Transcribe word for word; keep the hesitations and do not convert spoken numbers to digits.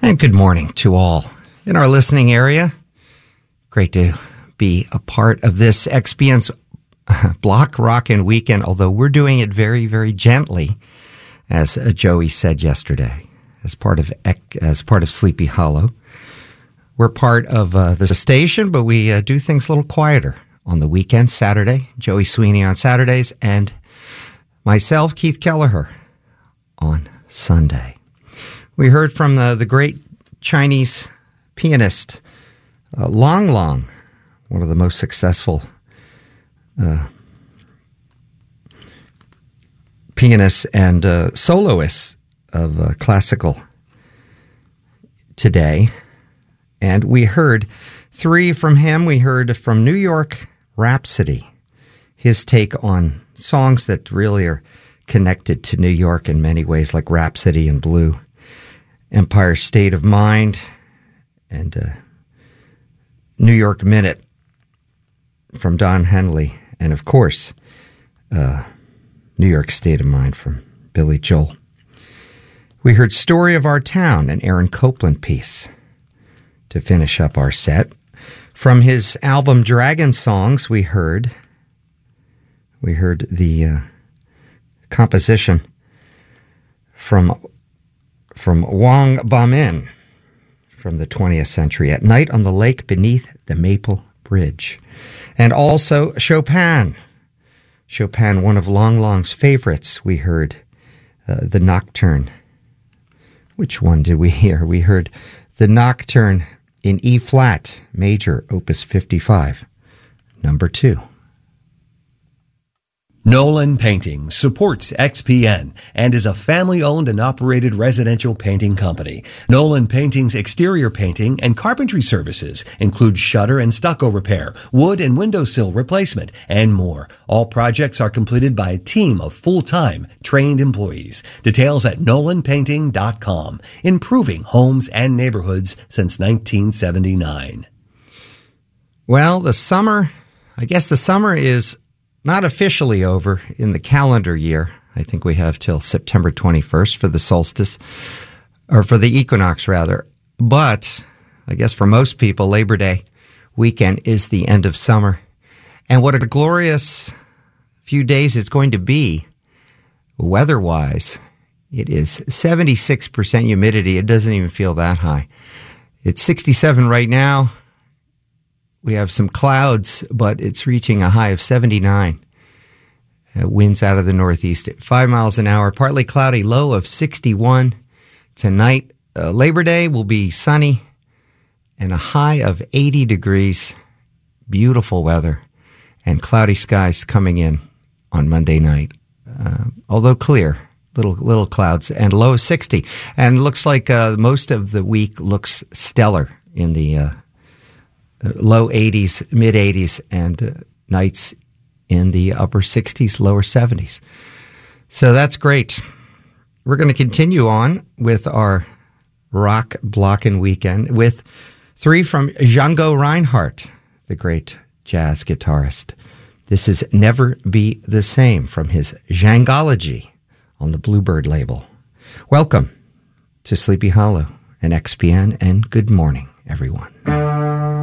And good morning to all in our listening area. Great to be a part of this X P N's Block Rockin' Weekend, although we're doing it very, very gently, as Joey said yesterday, as part of as part of Sleepy Hollow. We're part of uh, the station, but we uh, do things a little quieter on the weekend, Saturday. Joey Sweeney on Saturdays, and myself, Keith Kelleher, on Sunday. We heard from the, the great Chinese pianist, uh, Long Long, one of the most successful uh, pianists and uh, soloists of uh, classical today. And we heard three from him. We heard from New York Rhapsody, his take on songs that really are connected to New York in many ways, like Rhapsody and Blue, Empire State of Mind, and uh, New York Minute from Don Henley, and of course, uh, New York State of Mind from Billy Joel. We heard Story of Our Town, an Aaron Copland piece, to finish up our set. From his album Dragon Songs, we heard we heard the uh, composition from from Wang Bamin from the twentieth century, At Night on the Lake Beneath the Maple Bridge. And also Chopin. Chopin, one of Long Long's favorites. We heard uh, the Nocturne. Which one did we hear? We heard the Nocturne in E-flat, major, opus fifty-five, number two. Nolan Painting supports X P N and is a family-owned and operated residential painting company. Nolan Painting's exterior painting and carpentry services include shutter and stucco repair, wood and windowsill replacement, and more. All projects are completed by a team of full-time, trained employees. Details at nolan painting dot com. Improving homes and neighborhoods since nineteen seventy-nine. Well, the summer, I guess the summer is not officially over in the calendar year. I think we have till September twenty-first for the solstice, or for the equinox, rather. But I guess for most people, Labor Day weekend is the end of summer. And what a glorious few days it's going to be weather-wise. It is seventy-six percent humidity. It doesn't even feel that high. It's sixty-seven right now. We have some clouds, but it's reaching a high of seventy-nine. Uh, winds out of the northeast at five miles an hour. Partly cloudy, low of sixty-one. Tonight, uh, Labor Day will be sunny and a high of eighty degrees. Beautiful weather and cloudy skies coming in on Monday night. Uh, although clear, little little clouds, and low of sixty. And looks like uh, most of the week looks stellar in the uh, low eighties, mid eighties, and uh, nights in the upper sixties, lower seventies. So that's great. We're going to continue on with our rock blockin' weekend with three from Django Reinhardt, the great jazz guitarist. This is Never Be the Same from his Djangology on the Bluebird label. Welcome to Sleepy Hollow and X P N, and good morning, everyone.